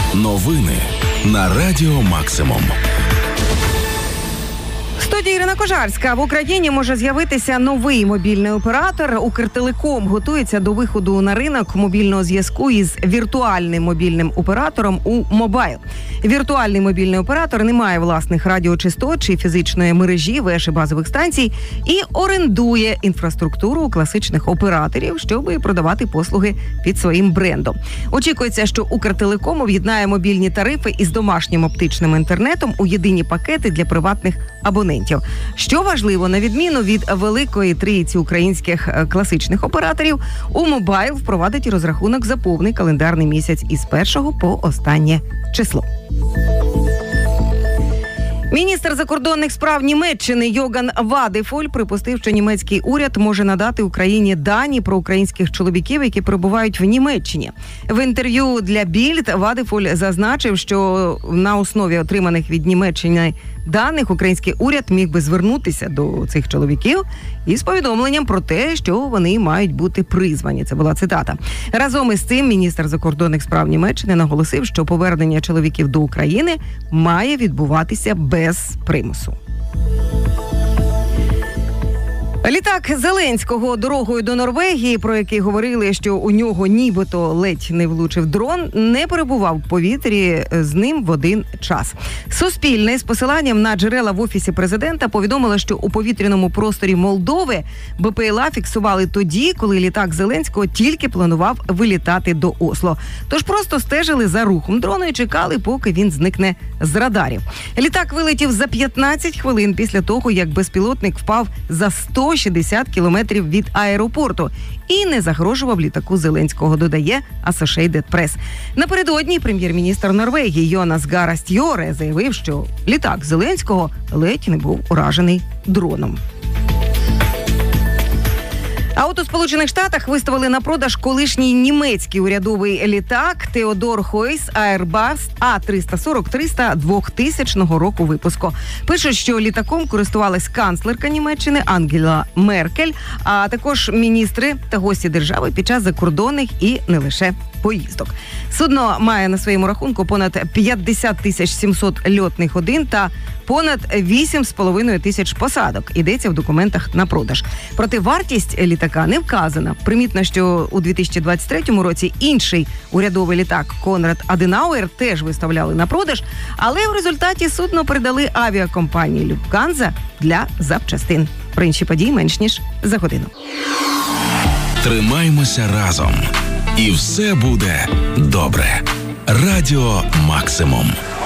Новини на Радіо Максимум. В студії Ірина Кожарська. В Україні може з'явитися новий мобільний оператор. Укртелеком готується до виходу на ринок мобільного зв'язку із віртуальним мобільним оператором У-Мобайл. Віртуальний мобільний оператор не має власних радіочастот чи фізичної мережі, веш і базових станцій і орендує інфраструктуру у класичних операторів, щоб продавати послуги під своїм брендом. Очікується, що Укртелеком об'єднає мобільні тарифи із домашнім оптичним інтернетом у єдині пакети для приватних абонентів. Що важливо, на відміну від великої трійці українських класичних операторів, У-Мобайл впровадить розрахунок за повний календарний місяць із 1 по останнє число. Міністр закордонних справ Німеччини Йоган Вадефоль припустив, що німецький уряд може надати Україні дані про українських чоловіків, які перебувають в Німеччині. В інтерв'ю для Більд Вадефоль зазначив, що на основі отриманих від Німеччини даних український уряд міг би звернутися до цих чоловіків із повідомленням про те, що вони мають бути призвані. Це була цитата. Разом із цим міністр закордонних справ Німеччини наголосив, що повернення чоловіків до України має відбуватися без примусу. Літак Зеленського дорогою до Норвегії, про який говорили, що у нього нібито ледь не влучив дрон, не перебував в повітрі з ним в один час. Суспільне з посиланням на джерела в Офісі президента повідомило, що у повітряному просторі Молдови БПЛА фіксували тоді, коли літак Зеленського тільки планував вилітати до Осло. Тож просто стежили за рухом дрону і чекали, поки він зникне з радарів. Літак вилетів за 15 хвилин після того, як безпілотник впав за 160 кілометрів від аеропорту і не загрожував літаку Зеленського, додає Associated Press. Напередодні прем'єр-міністр Норвегії Йонас Гара Стьоре заявив, що літак Зеленського ледь не був уражений дроном. А от у Сполучених Штатах виставили на продаж колишній німецький урядовий літак Теодор Хойс Airbus А340-300 2000 року випуску. Пишуть, що літаком користувалась канцлерка Німеччини Ангела Меркель, а також міністри та гості держави під час закордонних і не лише поїздок. Судно має на своєму рахунку понад 50 700 льотних годин та понад 8,5 тисяч посадок. Йдеться в документах на продаж. Проте вартість літака не вказана. Примітно, що у 2023 році інший урядовий літак Конрад Аденауер теж виставляли на продаж, але в результаті судно передали авіакомпанії Люфтганза для запчастин. Про інші події менш ніж за годину. Тримаймося разом. І все буде добре. Радіо Максимум.